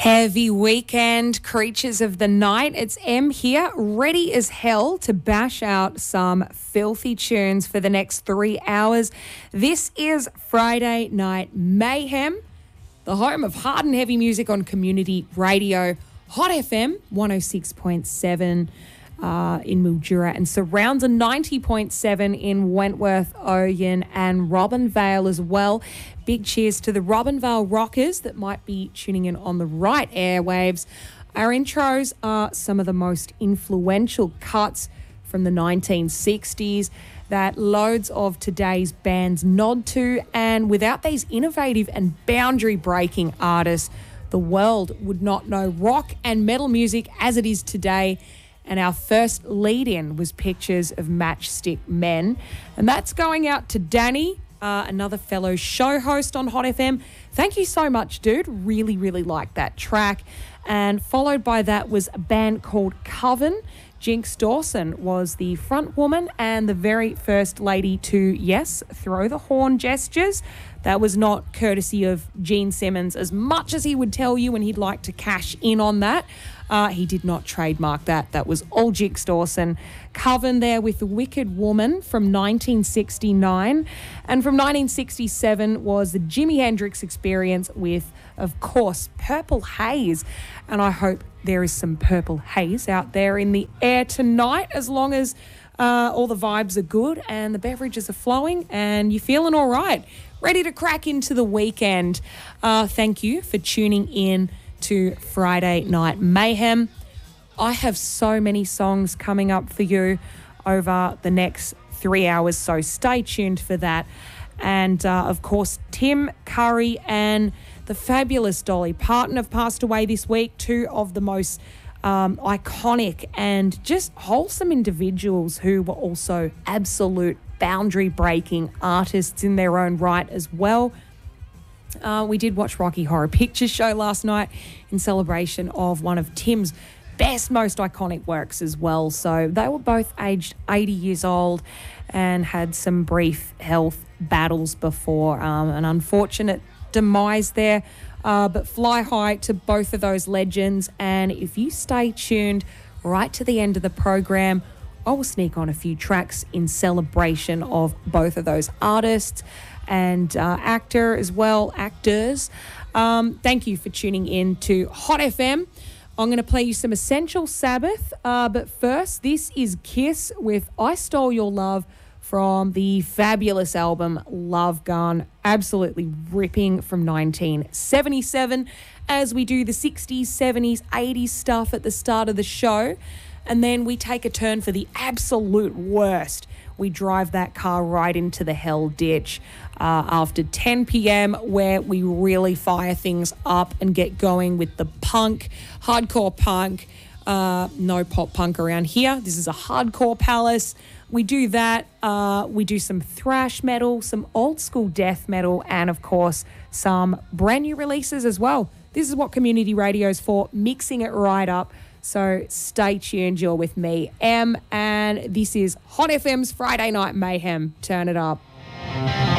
Heavy weekend, creatures of the night. It's M here, ready as hell to bash out some filthy tunes for the next 3 hours. This is Friday Night Mayhem, the home of hard and heavy music on community radio. Hot FM 106.7 in Mildura and surrounds a 90.7 in Wentworth, Oyen and Robinvale as well. Big cheers to the Robinvale rockers that might be tuning in on the right airwaves. Our intros are some of the most influential cuts from the 1960s that loads of today's bands nod to, and without these innovative and boundary-breaking artists, the world would not know rock and metal music as it is today. And our first lead-in was Pictures of Matchstick Men. And that's going out to Danny, another fellow show host on Hot FM. Thank you so much, dude. Really, really like that track. And followed by that was a band called Coven. Jinx Dawson was the front woman and the very first lady to, yes, throw the horn gestures. That was not courtesy of Gene Simmons, as much as he would tell you and he'd like to cash in on that. He did not trademark that. That was all Jinx Dawson. Coven there with The Wicked Woman from 1969. And from 1967 was the Jimi Hendrix Experience with, of course, Purple Haze. And I hope there is some purple haze out there in the air tonight, as long as all the vibes are good and the beverages are flowing and you're feeling all right. Ready to crack into the weekend. Thank you for tuning in to Friday Night Mayhem. I have so many songs coming up for you over the next 3 hours, so stay tuned for that. And, of course, Tim Curry and the fabulous Dolly Parton have passed away this week, two of the most iconic and just wholesome individuals who were also absolute boundary-breaking artists in their own right as well. We did watch Rocky Horror Picture Show last night in celebration of one of Tim's best, most iconic works as well. So they were both aged 80 years old and had some brief health battles before an unfortunate demise there. But fly high to both of those legends. And if you stay tuned right to the end of the program, I will sneak on a few tracks in celebration of both of those artists and actors. Thank you for tuning in to Hot FM. I'm going to play you some Essential Sabbath, but first, this is Kiss with I Stole Your Love from the fabulous album Love Gun, absolutely ripping from 1977, as we do the 60s, 70s, 80s stuff at the start of the show, and then we take a turn for the absolute worst. We drive that car right into the hell ditch after 10 p.m. where we really fire things up and get going with the punk, hardcore punk. No pop punk around here. This is a hardcore palace. We do that. We do some thrash metal, some old school death metal, and of course, some brand new releases as well. This is what community radio is for, mixing it right up. So stay tuned. You're with me, M, and this is Hot FM's Friday Night Mayhem. Turn it up.